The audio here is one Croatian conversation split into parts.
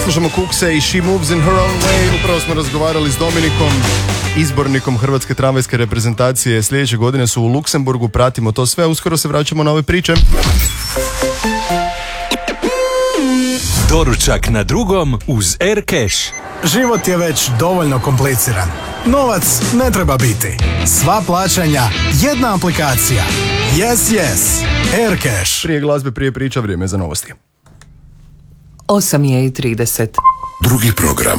Slušamo Kukse i She Moves in Her Own Way. Upravo smo razgovarali s Dominikom, izbornikom hrvatske tramvajske reprezentacije. Sljedeće godine su u Luksemburgu, pratimo to sve. Uskoro se vraćamo na ove priče. Doručak na drugom uz Aircash. Život je već dovoljno kompliciran. Novac ne treba biti. Sva plaćanja, jedna aplikacija. Yes. Aircash. Prije glazbe, prije priča, vrijeme za novosti. 8:30. Drugi program.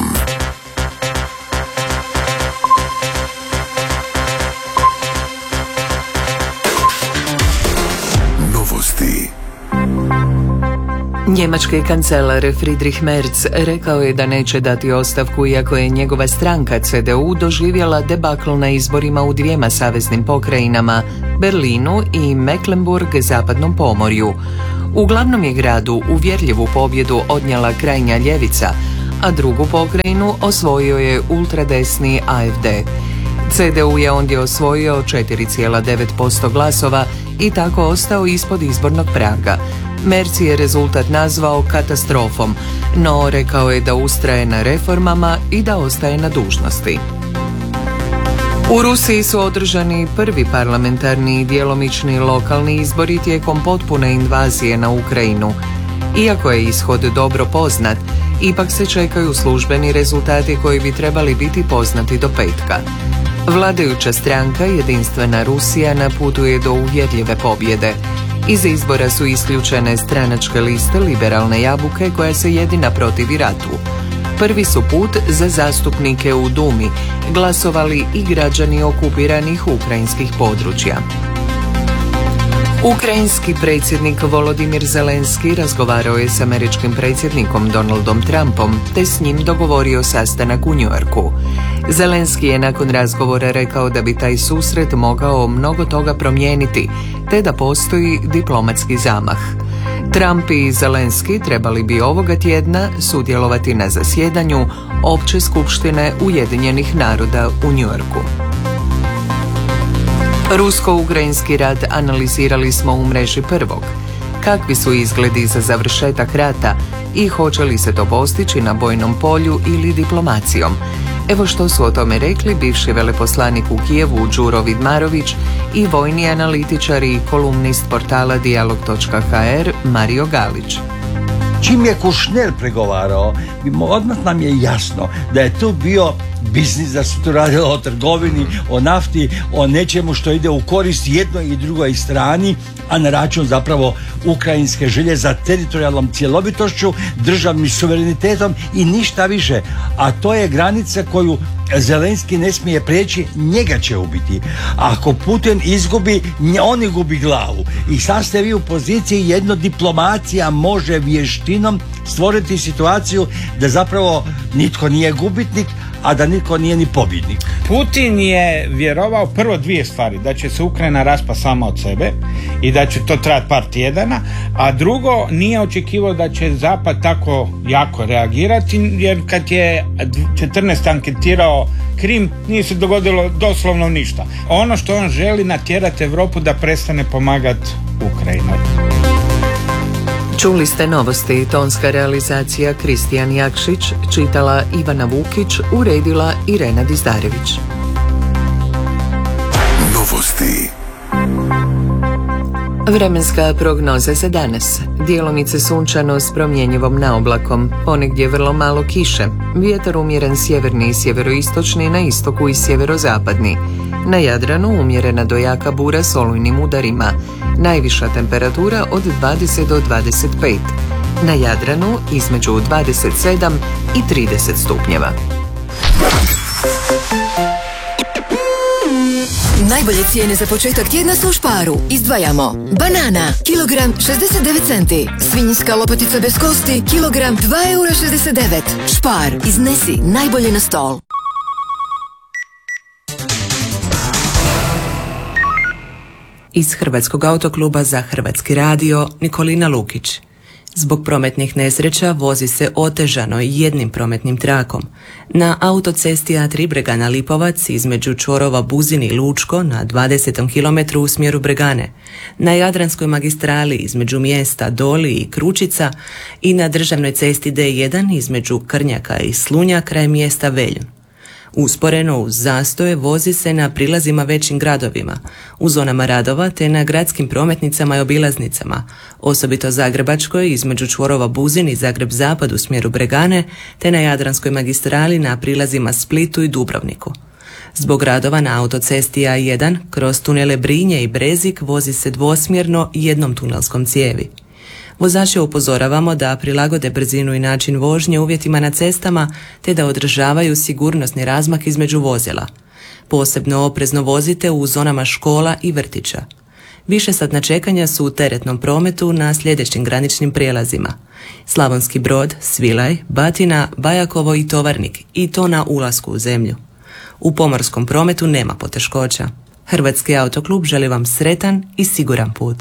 Novosti. Njemački kancelar Friedrich Merz rekao je da neće dati ostavku iako je njegova stranka CDU doživjela debakl na izborima u dvijema saveznim pokrajinama, Berlinu i Mecklenburg-zapadnom pomorju. U glavnom je gradu uvjerljivu pobjedu odnijela krajnja ljevica, a drugu pokrajinu osvojio je ultradesni AfD. CDU je ondje osvojio 4,9% glasova i tako ostao ispod izbornog praga. Merz je rezultat nazvao katastrofom, no rekao je da ustraje na reformama i da ostaje na dužnosti. U Rusiji su održani prvi parlamentarni i djelomični lokalni izbori tijekom potpune invazije na Ukrajinu. Iako je ishod dobro poznat, ipak se čekaju službeni rezultati koji bi trebali biti poznati do petka. Vladajuća stranka Jedinstvena Rusija na putu je do uvjerljive pobjede. Iz izbora su isključene stranačke liste Liberalne jabuke koja se jedina protivi ratu. Prvi su put za zastupnike u Dumi glasovali i građani okupiranih ukrajinskih područja. Ukrajinski predsjednik Volodimir Zelenski razgovarao je s američkim predsjednikom Donaldom Trumpom te s njim dogovorio sastanak u New Yorku. Zelenski je nakon razgovora rekao da bi taj susret mogao mnogo toga promijeniti te da postoji diplomatski zamah. Trump i Zelenski trebali bi ovoga tjedna sudjelovati na zasjedanju Opće skupštine Ujedinjenih naroda u New Yorku. Rusko-ukrajinski rat analizirali smo u mreži Prvog. Kakvi su izgledi za završetak rata i hoće li se to postići na bojnom polju ili diplomacijom? Evo što su o tome rekli bivši veleposlanik u Kijevu Đuro Vidmarović i vojni analitičar i kolumnist portala dijalog.hr Mario Galić. Čim je Kušnel pregovarao, odmah nam je jasno da je tu bio biznis, da se tu radilo o trgovini, o nafti, o nečemu što ide u korist jednoj i drugoj strani, a na račun zapravo ukrajinske želje za teritorijalnom cjelovitošću, državnim suverenitetom i ništa više. A to je granica koju Zelenski ne smije prijeći, njega će ubiti. Ako Putin izgubi, on gubi glavu. I sad ste vi u poziciji, jedno diplomacija može vještinom stvoriti situaciju da zapravo nitko nije gubitnik, a da nitko nije ni pobjednik. Putin je vjerovao prvo dvije stvari, da će se Ukrajina raspasti sama od sebe i da će to trajati par tjedana, a drugo, nije očekivao da će Zapad tako jako reagirati, jer kad je 14 anketirao Krim, nije se dogodilo doslovno ništa. Ono što on želi, natjerati Europu da prestane pomagati Ukrajini. Čuli ste novosti, tonska realizacija Kristijan Jakšić, čitala Ivana Vukić, uredila Irena Dizdarević. Novosti. Vremenska prognoza za danas. Djelomice sunčano s promjenjivom naoblakom, ponegdje vrlo malo kiše. Vjetar umjeren sjeverni i sjeveroistočni, na istoku i sjeverozapadni. Na Jadranu umjerena do jaka bura s olujnim udarima. Najviša temperatura od 20 do 25. Na Jadranu između 27 i 30 stupnjeva. Najbolje cijene za početak tjedna su u Sparu. Izdvajamo banana, kilogram 69 centi. Svinjska lopatica bez kosti, kilogram 2,69 €. Spar, iznesi najbolje na stol. Iz Hrvatskog autokluba za Hrvatski radio, Nikolina Lukić. Zbog prometnih nesreća vozi se otežano jednim prometnim trakom. Na autocesti A3 Bregana Lipovac između čvorova Buzin i Lučko na 20. km u smjeru Bregane, na Jadranskoj magistrali između mjesta Doli i Kručica i na državnoj cesti D1 između Krnjaka i Slunja kraj mjesta Veljun. Usporeno uz zastoje vozi se na prilazima većim gradovima, u zonama radova te na gradskim prometnicama i obilaznicama, osobito Zagrebačkoj između čvorova Buzin i Zagreb Zapad u smjeru Bregane te na Jadranskoj magistrali na prilazima Splitu i Dubrovniku. Zbog radova na autocesti A1 kroz tunele Brinje i Brezik vozi se dvosmjerno jednom tunelskom cijevi. Vozače upozoravamo da prilagode brzinu i način vožnje uvjetima na cestama te da održavaju sigurnosni razmak između vozila. Posebno oprezno vozite u zonama škola i vrtića. Višesatna čekanja su u teretnom prometu na sljedećim graničnim prijelazima: Slavonski Brod, Svilaj, Batina, Bajakovo i Tovarnik, i to na ulasku u zemlju. U pomorskom prometu nema poteškoća. Hrvatski autoklub želi vam sretan i siguran put.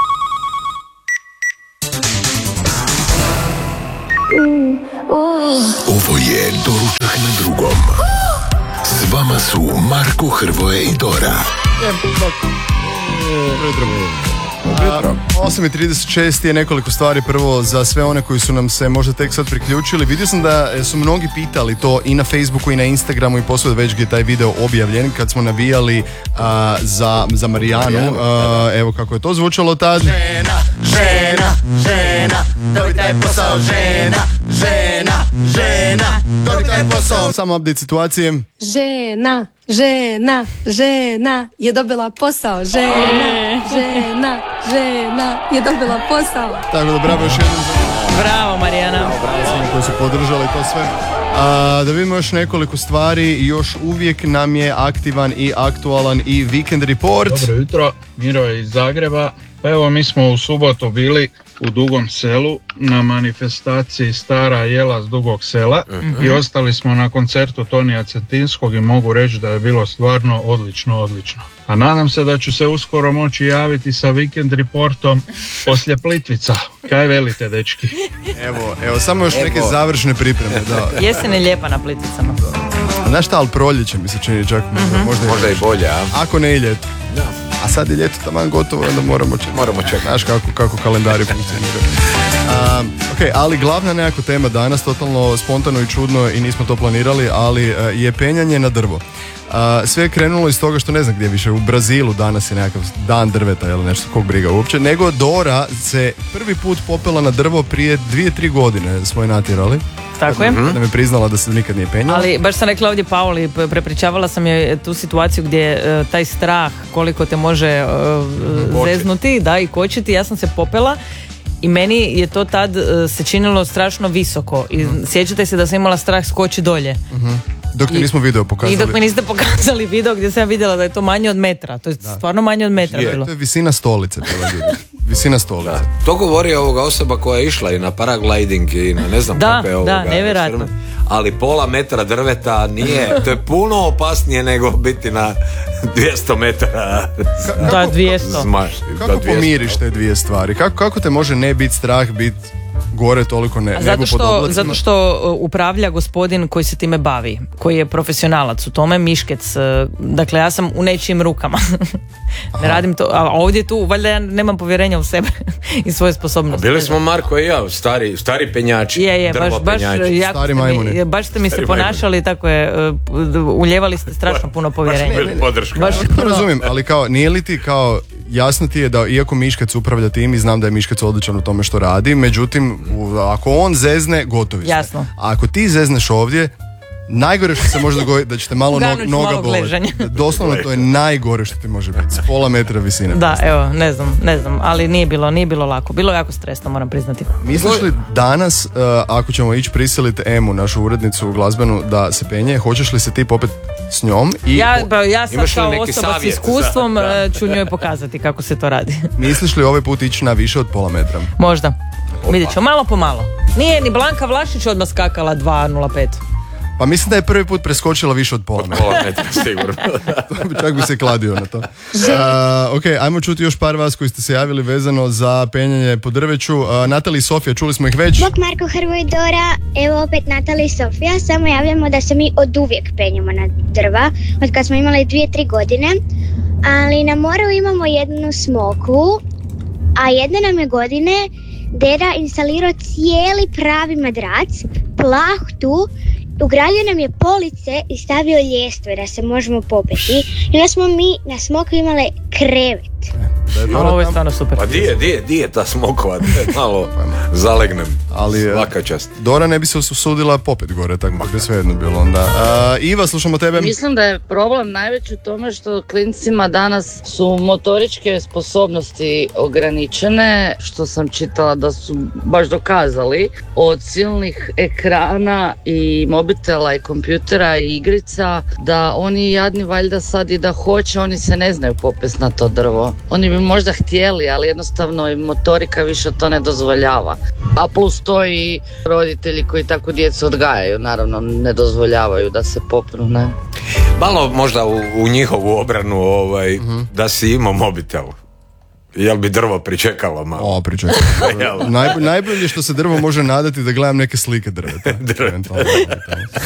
Ovo je Doručak na drugom. S vama su Marko, Hrvoje i Dora. 8.36 je nekoliko stvari. Prvo, za sve one koji su nam se možda tek sad priključili, vidio sam da su mnogi pitali to i na Facebooku i na Instagramu i posvuda već gdje je taj video objavljen kad smo navijali za Marijanu. Evo kako je to zvučalo tad. Žena, dobi taj posao, žena, dobi taj posao. Samo update situacije. Žena je dobila posao. Žena je dobila posao. Tako da bravo još jednom. Bravo Marijana. Koji su podržali to sve. Da vidimo još nekoliko stvari. Još uvijek nam je aktivan i aktualan i Weekend Report. Dobro jutro, Miro iz Zagreba. Pa evo, mi smo u subotu bili u Dugom Selu na manifestaciji Stara jela s Dugog Sela i ostali smo na koncertu Tonija Cetinskog i mogu reći da je bilo stvarno odlično. A nadam se da ću se uskoro moći javiti sa Weekend Reportom poslije Plitvica. Kaj velite, dečki? Evo samo još neke završne pripreme. Da. Jesen je lijepa na Plitvicama. Znaš šta, ali proljeće mi se čini čak možda i bolje, a? Ako ne i ljeto. Da. A sad je ljeto taman gotovo, onda moramo čekati. Znaš kako kalendari funkcioniraju. Ali glavna nekako tema danas, totalno spontano i čudno i nismo to planirali, ali je penjanje na drvo. Sve je krenulo iz toga što ne znam gdje više, u Brazilu danas je nekakav dan drveta ili nešto, kog briga uopće, nego Dora se prvi put popela na drvo prije 2-3 godine, smo je natjerali. Tako je. Da mi priznala da se nikad nije penjala. Ali baš sam rekla ovdje Pauli, prepričavala sam je tu situaciju gdje taj strah koliko te može zeznuti, da, i kočiti. Ja sam se popela i meni je to tad se činilo strašno visoko i sjećate se da sam imala strah skoči dolje. Dok mi nismo video pokazali. I dok mi niste pokazali video gdje sam vidjela da je to manje od metra. To je stvarno manje od metra bilo. To je visina stolice bila, ljudi. Visina stolice. Da. To govori ovoga osoba koja je išla i na paragliding i na ne znam kako je ovoga. Da, nevjerojatno. Ali pola metra drveta nije, to je puno opasnije nego biti na 200 metara. Da, 200. Kako pomiriš te dvije stvari? Kako te može ne biti strah, biti gore toliko nego pod oblacima? Zato što upravlja gospodin koji se time bavi, koji je profesionalac u tome, Miškec. Dakle, ja sam u nečijim rukama. Ne radim to, a ovdje tu valjda ja nemam povjerenja u sebe i svoje sposobnosti. Bili smo Marko i ja, stari penjači. Stari majmuni. Baš ste mi se ponašali, tako je, uljevali ste strašno puno povjerenja. Baš bili podrška. Razumijem, ali kao, nije li ti kao, jasno ti je da iako Miškec upravlja tim i znam da je Miškec odličan u tome što radi, međutim, ako on zezne, gotovi ste. Jasno. A ako ti zezneš ovdje, najgore što se može dogoditi da ćete malo noga boleti. Doslovno to je najgore što ti može biti. S pola metra visine. Da, evo, ne znam, ali nije bilo lako. Bilo je jako stresno, moram priznati. Misliš li danas, ako ćemo ići prisiliti Emu, našu urednicu glazbenu, da se penje, hoćeš li se ti popet s njom? Ja sam kao osoba s iskustvom ću njoj pokazati kako se to radi. Misliš li ovaj put ići na više od pola metra? Možda. Vidjet ću, malo po malo. Nije ni Blanka Vlašić odmah skakala 2.05. Pa mislim da je prvi put preskočila više od pola metra, sigurno. Čak bi se kladio na to. Ok, ajmo čuti još par vas koji ste se javili vezano za penjanje po drveću. Natali i Sofija, čuli smo ih već. Bok, Marko, Hrvo i Dora, evo opet Natali i Sofija. Samo javljamo da se mi od uvijek penjemo na drva, od kad smo imali 2-3 godine. Ali na moru imamo jednu smokvu, a jedne nam je godine deda instalirao cijeli pravi madrac, plahtu, ugradio nam je police i stavio ljestve da se možemo popeti. I onda smo mi na smokvi imali krevet. Ovo je stvarno super. Pa di je ta smokva? Malo zalegnem. Ali svaka čast. Dora ne bi se usudila popet gore, tako da je svejedno bilo onda. Iva, slušamo tebe. Mislim da je problem najveći u tome što klincima danas su motoričke sposobnosti ograničene, što sam čitala da su baš dokazali, od silnih ekrana i mobitela i kompjutera i igrica, da oni jadni valjda sad i da hoće, oni se ne znaju popest na to drvo. Oni bi možda htjeli, ali jednostavno i motorika više to ne dozvoljava. A plus to i roditelji koji tako djecu odgajaju, naravno ne dozvoljavaju da se popnu, ne. Malo možda u njihovu obranu da si imao mobitel. Jel bi drvo pričekalo malo? Pričekalo. Najbolje što se drvo može nadati da gledam neke slike drveta.